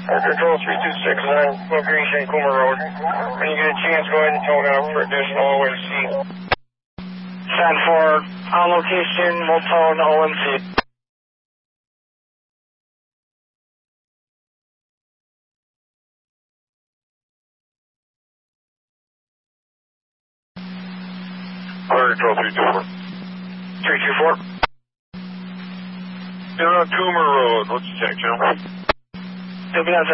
Control 3269, location Coomer Road. When you get a chance, go ahead and tone out for additional OMC. Send for on location, we'll tone OMC. Control 324. 324. You're on Coomer Road. What's the check, Joe? You'll be on